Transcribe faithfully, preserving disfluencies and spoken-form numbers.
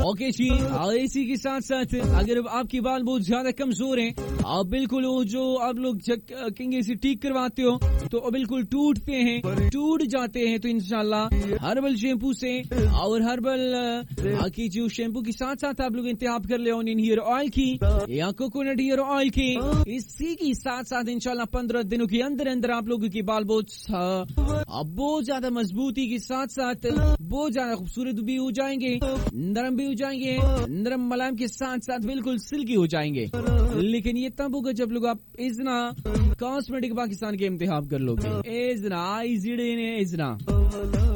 Okay जी, इसी के साथ साथ अगर आपके बाल बहुत ज्यादा कमजोर हैं, आप बिल्कुल वो जो आप लोग कंघी से ठीक करवाते हो तो बिल्कुल टूटते हैं, टूट जाते हैं, तो इंशाल्लाह हर्बल शैम्पू से और हर्बल की जो शैम्पू के साथ साथ आप लोग इंतजाम कर ले ऑनियन हेयर ऑयल की या कोकोनट हेयर ऑयल की, इसी के साथ साथ इंशाल्लाह पंद्रह दिनों के अंदर अंदर आप लोगों के बाल बहुत बहुत ज्यादा मजबूती के साथ साथ बहुत ज्यादा खूबसूरत भी हो जाएंगे, नरम भी हो जाएंगे, नरम मुलायम के साथ साथ बिल्कुल सिल्की हो जाएंगे। लेकिन ये तब होगा जब लोग आप इजना कॉस्मेटिक पाकिस्तान के इम्तिहान कर लोगे। इजना इजना